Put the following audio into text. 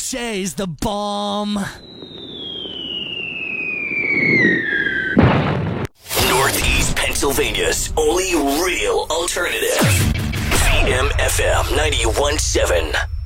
O'Shea's the bomb. Northeast Pennsylvania's only real alternative. VMFM 91.7.